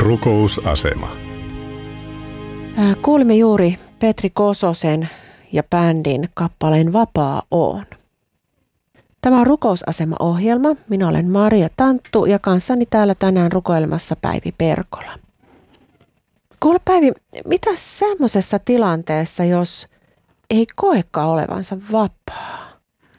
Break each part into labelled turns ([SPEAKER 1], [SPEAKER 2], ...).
[SPEAKER 1] Rukousasema.
[SPEAKER 2] Kuulimme juuri Petri Kososen ja bändin kappaleen Vapaa oon. Tämä on Rukousasema-ohjelma. Minä olen Maria Tanttu ja kanssani täällä tänään rukoilemassa Päivi Perkola. Kuule Päivi, mitä semmoisessa tilanteessa, jos ei koekaan olevansa vapaa?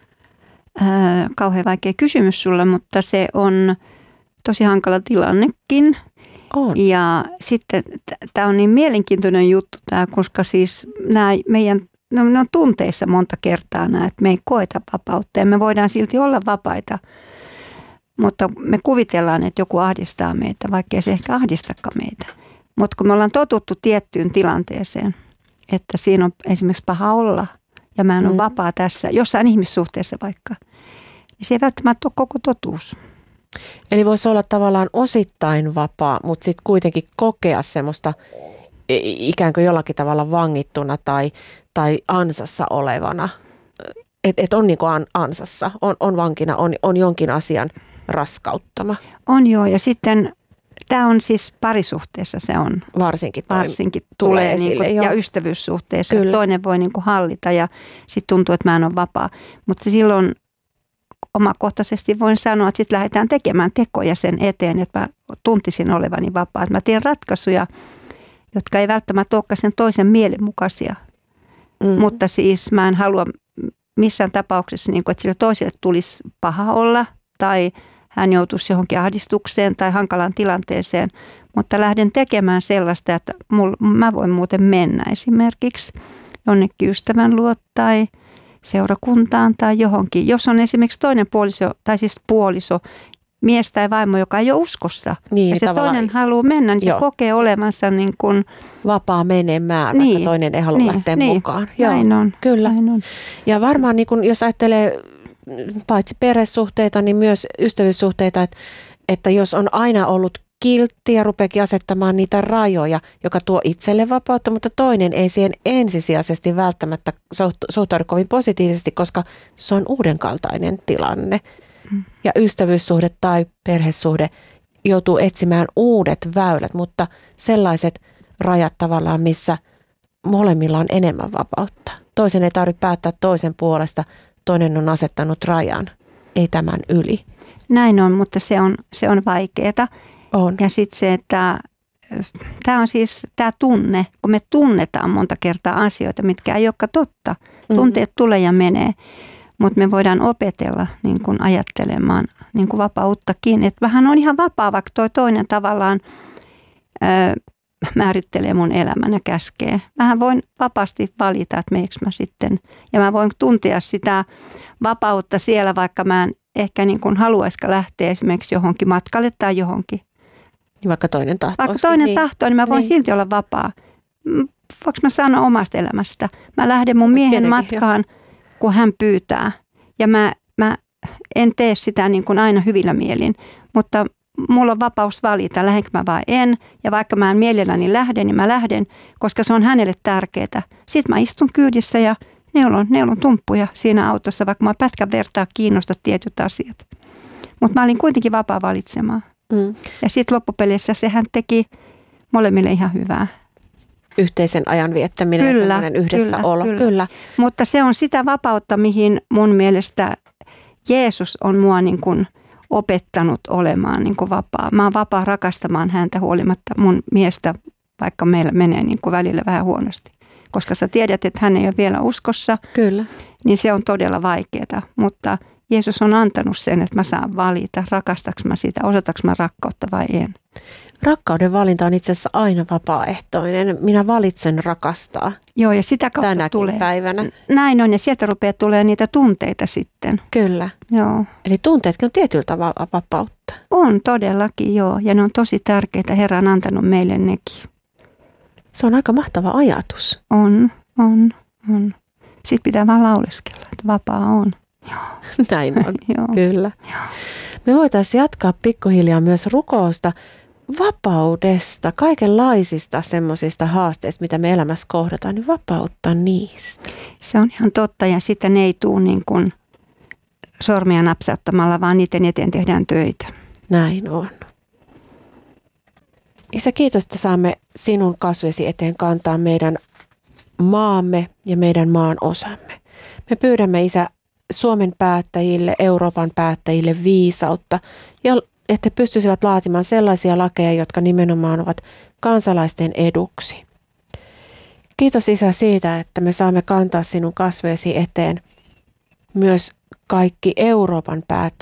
[SPEAKER 3] Kauhean vaikea kysymys sulle, mutta se on tosi hankala tilannekin.
[SPEAKER 2] On.
[SPEAKER 3] Ja sitten tämä on niin mielenkiintoinen juttu tämä, koska siis nämä ne on tunteissa monta kertaa nämä, että me ei koeta vapautta ja me voidaan silti olla vapaita. Mutta me kuvitellaan, että joku ahdistaa meitä, vaikka se ehkä ahdistakaan meitä. Mutta kun me ollaan totuttu tiettyyn tilanteeseen, että siinä on esimerkiksi paha olla ja mä en ole vapaa tässä, jossain ihmissuhteessa vaikka, niin se ei välttämättä ole koko totuus.
[SPEAKER 2] Eli voisi olla tavallaan osittain vapaa, mutta sitten kuitenkin kokea semmoista ikään kuin jollakin tavalla vangittuna tai ansassa olevana. Että on niin kuin ansassa, on vankina, on jonkin asian raskauttama.
[SPEAKER 3] On joo, ja sitten tämä on siis parisuhteessa se on.
[SPEAKER 2] Varsinkin
[SPEAKER 3] tulee
[SPEAKER 2] esille,
[SPEAKER 3] niin kuin, ja ystävyyssuhteessa.
[SPEAKER 2] Kyllä.
[SPEAKER 3] Toinen voi niin kuin hallita ja sitten tuntuu, että mä en ole vapaa. Mutta silloin omakohtaisesti voin sanoa, että sitten lähdetään tekemään tekoja sen eteen, että mä tuntisin olevani vapaa. Että mä teen ratkaisuja, jotka ei välttämättä olekaan sen toisen mielenmukaisia. Mutta siis mä en halua missään tapauksessa, niin kuin, että sille toiselle tulisi paha olla tai hän joutuisi johonkin ahdistukseen tai hankalaan tilanteeseen. Mutta lähden tekemään sellaista, että mä voin muuten mennä esimerkiksi jonnekin ystävän luo tai seurakuntaan tai johonkin. Jos on esimerkiksi toinen puoliso, mies tai vaimo, joka ei ole uskossa
[SPEAKER 2] niin,
[SPEAKER 3] ja se toinen haluaa mennä, niin se kokee olevansa niin kuin
[SPEAKER 2] vapaa menemään, vaikka toinen ei halua lähteä mukaan.
[SPEAKER 3] Joo, näin on.
[SPEAKER 2] Kyllä.
[SPEAKER 3] Näin on.
[SPEAKER 2] Ja varmaan niin kun, jos ajattelee paitsi perhesuhteita, niin myös ystävyyssuhteita, että jos on aina ollut kiltti ja rupeakin asettamaan niitä rajoja, joka tuo itselle vapautta, mutta toinen ei siihen ensisijaisesti välttämättä suhtaudu kovin positiivisesti, koska se on uudenkaltainen tilanne. Ja ystävyyssuhde tai perhesuhde joutuu etsimään uudet väylät, mutta sellaiset rajat tavallaan, missä molemmilla on enemmän vapautta. Toisen ei tarvitse päättää toisen puolesta, toinen on asettanut rajan, ei tämän yli.
[SPEAKER 3] Näin on, mutta se on vaikeaa.
[SPEAKER 2] On.
[SPEAKER 3] Ja sitten se, että tämä on siis tämä tunne, kun me tunnetaan monta kertaa asioita, mitkä ei olekaan totta. Tunteet tulee ja menee, mutta me voidaan opetella niin kuin ajattelemaan niin kuin vapauttakin. Että vähän on ihan vapaa, vaikka toi toinen tavallaan määrittelee mun elämän ja käskee. Mähän voin vapaasti valita, että meikö mä sitten. Ja mä voin tuntea sitä vapautta siellä, vaikka mä en ehkä niin kuin haluaisikaan lähteä esimerkiksi johonkin matkalle tai johonkin.
[SPEAKER 2] Vaikka toinen tahtoo.
[SPEAKER 3] Vaikka toinen tahtoo, niin mä voin silti olla vapaa. Voinko mä sanoa omasta elämästä? Mä lähden mun miehen matkaan, kun hän pyytää. Ja mä en tee sitä niin kuin aina hyvillä mielin, mutta mulla on vapaus valita, lähdenkö mä vai en. Ja vaikka mä en mielelläni lähden, niin mä lähden, koska se on hänelle tärkeää. Sitten mä istun kyydissä ja neulon tumppuja siinä autossa, vaikka mä pätkän vertaa kiinnosta tietyt asiat. Mutta mä olin kuitenkin vapaa valitsemaan. Ja sitten loppupeleissä sehän teki molemmille ihan hyvää.
[SPEAKER 2] Yhteisen ajan viettäminen ja sellainen yhdessäolo. Kyllä.
[SPEAKER 3] Mutta se on sitä vapautta, mihin mun mielestä Jeesus on mua niin kuin opettanut olemaan niin kuin vapaa. Mä oon vapaa rakastamaan häntä huolimatta mun miestä, vaikka meillä menee niin kuin välillä vähän huonosti. Koska sä tiedät, että hän ei ole vielä uskossa,
[SPEAKER 2] Kyllä.
[SPEAKER 3] Niin se on todella vaikeaa. Mutta Jeesus on antanut sen, että mä saan valita, rakastaks mä sitä, osataks mä rakkautta vai en.
[SPEAKER 2] Rakkauden valinta on itse asiassa aina vapaaehtoinen. Minä valitsen rakastaa.
[SPEAKER 3] Joo, ja sitä kautta
[SPEAKER 2] tänäkin
[SPEAKER 3] tulee.
[SPEAKER 2] Päivänä.
[SPEAKER 3] Näin on, ja sieltä rupeaa tulee niitä tunteita sitten.
[SPEAKER 2] Kyllä.
[SPEAKER 3] Joo.
[SPEAKER 2] Eli tunteetkin on tietyllä tavalla vapautta.
[SPEAKER 3] On todellakin, joo. Ja ne on tosi tärkeitä. Herra on antanut meille nekin.
[SPEAKER 2] Se on aika mahtava ajatus.
[SPEAKER 3] On. Sitten pitää vaan lauleskella, että vapaa on. Joo.
[SPEAKER 2] Näin on,
[SPEAKER 3] Joo.
[SPEAKER 2] kyllä.
[SPEAKER 3] Joo.
[SPEAKER 2] Me voitaisiin jatkaa pikkuhiljaa myös rukousta, vapaudesta, kaikenlaisista semmoisista haasteista, mitä me elämässä kohdataan, niin vapauttaa niistä.
[SPEAKER 3] Se on ihan totta, ja sitä ne ei tule niin kuin sormia napsauttamalla, vaan niiden eteen tehdään töitä.
[SPEAKER 2] Näin on. Isä, kiitos, että saamme sinun kasvesi eteen kantaa meidän maamme ja meidän maan osamme. Me pyydämme, Isä, Suomen päättäjille, Euroopan päättäjille viisautta ja että he pystyisivät laatimaan sellaisia lakeja, jotka nimenomaan ovat kansalaisten eduksi. Kiitos, Isä, siitä, että me saamme kantaa sinun kasveesi eteen myös kaikki Euroopan päättäjät